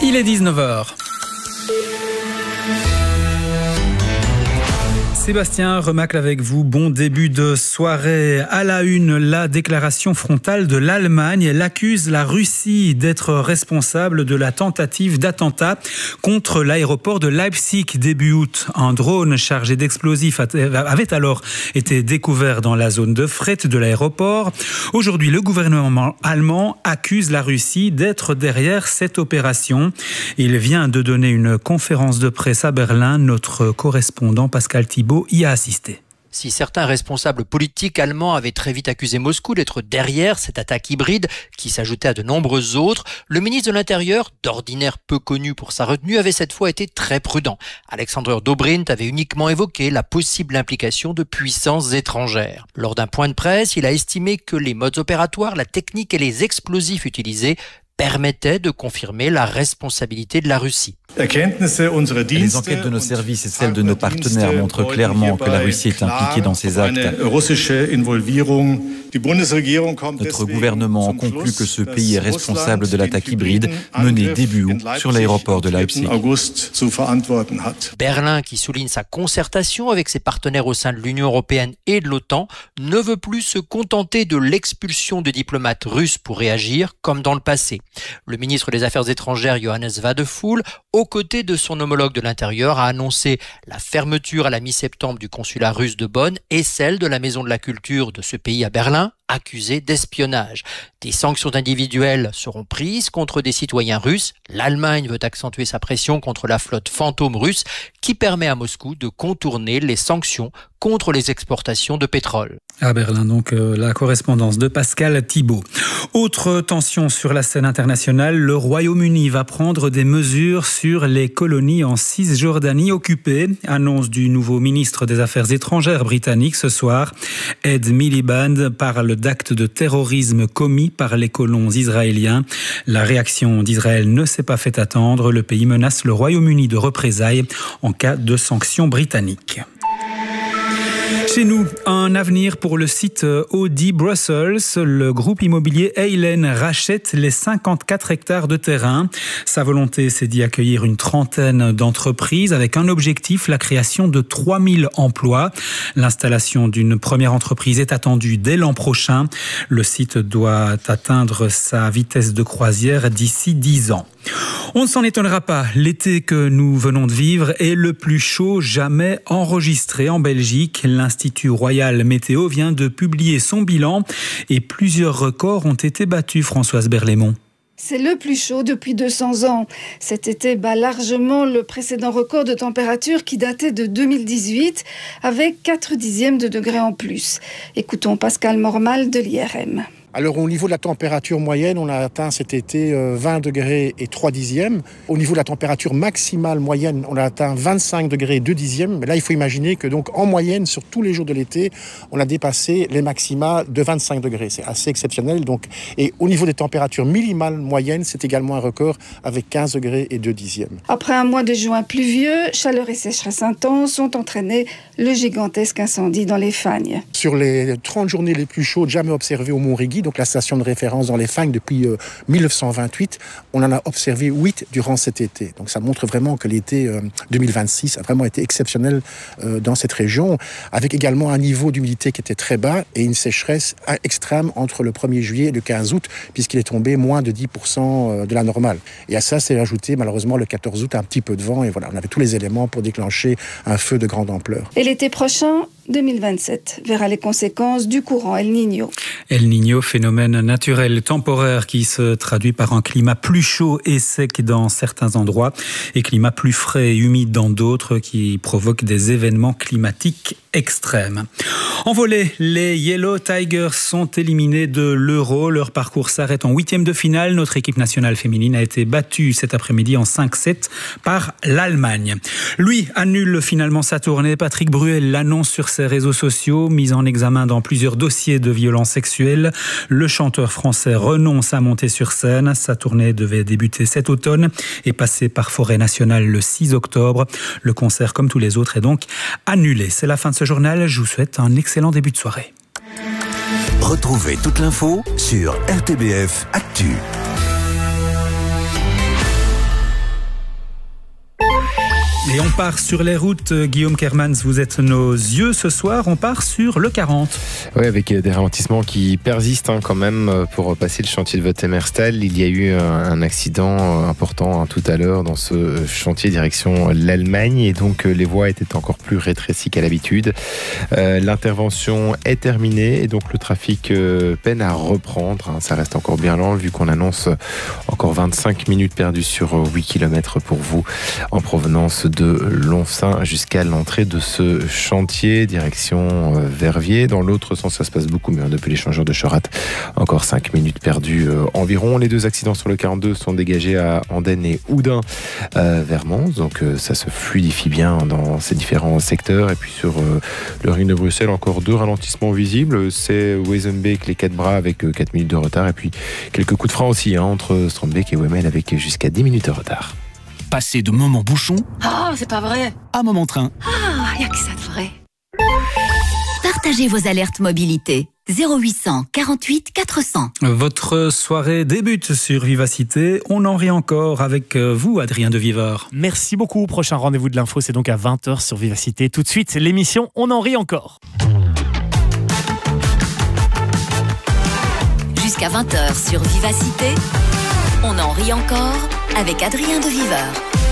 Il est 19h. Sébastien Remacle avec vous, bon début de soirée. À la une, la déclaration frontale de l'Allemagne. Elle accuse la Russie d'être responsable de la tentative d'attentat contre l'aéroport de Leipzig début août. Un drone chargé d'explosifs avait alors été découvert dans la zone de fret de l'aéroport. Aujourd'hui, le gouvernement allemand accuse la Russie d'être derrière cette opération. Il vient de donner une conférence de presse à Berlin. Notre correspondant Pascal Thibault y a assisté. Si certains responsables politiques allemands avaient très vite accusé Moscou d'être derrière cette attaque hybride qui s'ajoutait à de nombreuses autres, le ministre de l'Intérieur, d'ordinaire peu connu pour sa retenue, avait cette fois été très prudent. Alexander Dobrindt avait uniquement évoqué la possible implication de puissances étrangères. Lors d'un point de presse, il a estimé que les modes opératoires, la technique et les explosifs utilisés permettaient de confirmer la responsabilité de la Russie. Les enquêtes de nos services et celles de nos partenaires montrent clairement que la Russie est impliquée dans ces actes. Notre gouvernement conclut que ce pays est responsable de l'attaque hybride menée début août sur l'aéroport de Leipzig. Berlin, qui souligne sa concertation avec ses partenaires au sein de l'Union européenne et de l'OTAN, ne veut plus se contenter de l'expulsion de diplomates russes pour réagir comme dans le passé. Le ministre des Affaires étrangères Johannes Wadephul, aux côtés de son homologue de l'Intérieur, a annoncé la fermeture à la mi-septembre du consulat russe de Bonn et celle de la Maison de la Culture de ce pays à Berlin, accusés d'espionnage. Des sanctions individuelles seront prises contre des citoyens russes. L'Allemagne veut accentuer sa pression contre la flotte fantôme russe qui permet à Moscou de contourner les sanctions contre les exportations de pétrole. À Berlin, donc, la correspondance de Pascal Thibault. Autre tension sur la scène internationale, le Royaume-Uni va prendre des mesures sur les colonies en Cisjordanie occupées. Annonce du nouveau ministre des Affaires étrangères britannique ce soir. Ed Miliband parle d'actes de terrorisme commis par les colons israéliens. La réaction d'Israël ne s'est pas fait attendre. Le pays menace le Royaume-Uni de représailles en cas de sanctions britanniques. Chez nous, un avenir pour le site Audi Brussels. Le groupe immobilier Eilen rachète les 54 hectares de terrain. Sa volonté, c'est d'y accueillir une trentaine d'entreprises avec un objectif, la création de 3000 emplois. L'installation d'une première entreprise est attendue dès l'an prochain. Le site doit atteindre sa vitesse de croisière d'ici 10 ans. On ne s'en étonnera pas, l'été que nous venons de vivre est le plus chaud jamais enregistré en Belgique. L'Institut Royal Météo vient de publier son bilan et plusieurs records ont été battus, Françoise Berlaymont. C'est le plus chaud depuis 200 ans. Cet été bat largement le précédent record de température qui datait de 2018 avec 0,4 degrés en plus. Écoutons Pascal Mormal de l'IRM. Alors au niveau de la température moyenne, on a atteint cet été 20 degrés et 3 dixièmes. Au niveau de la température maximale moyenne, on a atteint 25 degrés et 2 dixièmes. Mais là, il faut imaginer que donc en moyenne, sur tous les jours de l'été, on a dépassé les maxima de 25 degrés. C'est assez exceptionnel. Donc, et au niveau des températures minimales moyennes, c'est également un record avec 15 degrés et 2 dixièmes. Après un mois de juin pluvieux, chaleur et sécheresse intense ont entraîné le gigantesque incendie dans les Fagnes. Sur les 30 journées les plus chaudes jamais observées au Mont-Régis, donc la station de référence dans les Fagnes depuis 1928, on en a observé 8 durant cet été. Donc ça montre vraiment que l'été 2026 a vraiment été exceptionnel dans cette région, avec également un niveau d'humidité qui était très bas et une sécheresse extrême entre le 1er juillet et le 15 août, puisqu'il est tombé moins de 10% de la normale. Et à ça s'est ajouté malheureusement le 14 août un petit peu de vent, et voilà, on avait tous les éléments pour déclencher un feu de grande ampleur. Et l'été prochain, 2027, verra les conséquences du courant El Niño. El Niño, phénomène naturel temporaire qui se traduit par un climat plus chaud et sec dans certains endroits et climat plus frais et humide dans d'autres qui provoquent des événements climatiques extrêmes. En volley, les Yellow Tigers sont éliminés de l'Euro. Leur parcours s'arrête en 8e de finale. Notre équipe nationale féminine a été battue cet après-midi en 5-7 par l'Allemagne. Lui annule finalement sa tournée. Patrick Bruel l'annonce sur ses réseaux sociaux, mis en examen dans plusieurs dossiers de violences sexuelles. Le chanteur français renonce à monter sur scène. Sa tournée devait débuter cet automne et passer par Forêt Nationale le 6 octobre. Le concert, comme tous les autres, est donc annulé. C'est la fin de ce journal. Je vous souhaite un excellent début de soirée. Retrouvez toute l'info sur RTBF Actu. Allez, on part sur les routes. Guillaume Kermans, vous êtes nos yeux ce soir. On part sur le 40. Oui, avec des ralentissements qui persistent quand même pour passer le chantier de Vothemerstal. Il y a eu un accident important tout à l'heure dans ce chantier direction l'Allemagne et donc les voies étaient encore plus rétrécies qu'à l'habitude. L'intervention est terminée et donc le trafic peine à reprendre. Ça reste encore bien lent vu qu'on annonce encore 25 minutes perdues sur 8 km pour vous en provenance de Lonfsin jusqu'à l'entrée de ce chantier direction Verviers. Dans l'autre sens, ça se passe beaucoup mieux depuis l'échangeur de Chorat. Encore 5 minutes perdues environ. Les deux accidents sur le 42 sont dégagés à Andenne et Oudin vers Mons. Donc ça se fluidifie bien dans ces différents secteurs. Et puis sur le ring de Bruxelles, encore 2 ralentissements visibles. C'est Wezenbeek, les 4 bras avec 4 minutes de retard. Et puis quelques coups de frein aussi entre Strombeek et Wemmel avec jusqu'à 10 minutes de retard. Passer de moment bouchon c'est pas vrai. à moment train. Y a que ça de vrai. Partagez vos alertes mobilité. 0800 48 400. Votre soirée débute sur Vivacité. On en rit encore avec vous, Adrien de Viveur. Merci beaucoup. Prochain rendez-vous de l'info, c'est donc à 20h sur Vivacité. Tout de suite, l'émission On en rit encore. Jusqu'à 20h sur Vivacité. On en rit encore avec Adrien de Viveur.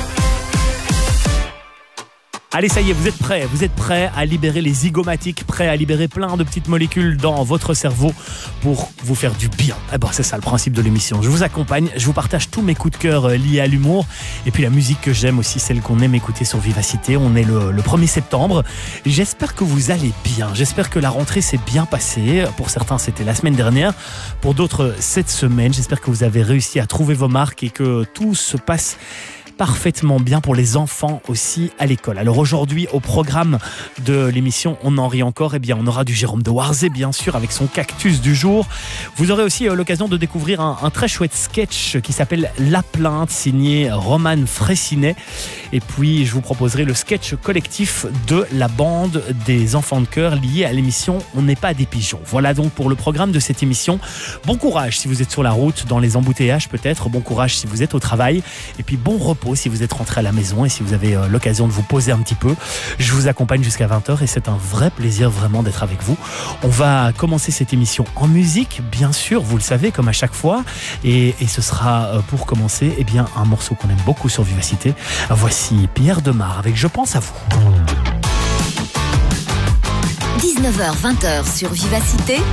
Allez, ça y est, vous êtes prêts à libérer les zygomatiques, prêts à libérer plein de petites molécules dans votre cerveau pour vous faire du bien. C'est ça le principe de l'émission. Je vous accompagne, je vous partage tous mes coups de cœur liés à l'humour et puis la musique que j'aime aussi, celle qu'on aime écouter sur Vivacité. On est le 1er septembre. J'espère que vous allez bien. J'espère que la rentrée s'est bien passée. Pour certains, c'était la semaine dernière. Pour d'autres, cette semaine. J'espère que vous avez réussi à trouver vos marques et que tout se passe parfaitement bien pour les enfants aussi à l'école. Alors aujourd'hui, au programme de l'émission On en rit encore, on aura du Jérôme de Warzé, bien sûr, avec son cactus du jour. Vous aurez aussi l'occasion de découvrir un très chouette sketch qui s'appelle La Plainte, signé Roman Fraissinet. Et puis, je vous proposerai le sketch collectif de la bande des enfants de chœur lié à l'émission On n'est pas des pigeons. Voilà donc pour le programme de cette émission. Bon courage si vous êtes sur la route, dans les embouteillages peut-être. Bon courage si vous êtes au travail. Et puis bon repos si vous êtes rentré à la maison et si vous avez l'occasion de vous poser un petit peu. Je vous accompagne jusqu'à 20h et c'est un vrai plaisir vraiment d'être avec vous. On va commencer cette émission en musique, bien sûr, vous le savez, comme à chaque fois. Et ce sera pour commencer un morceau qu'on aime beaucoup sur Vivacité. Voici Pierre Demar avec Je pense à vous. 19h, 20h sur Vivacité,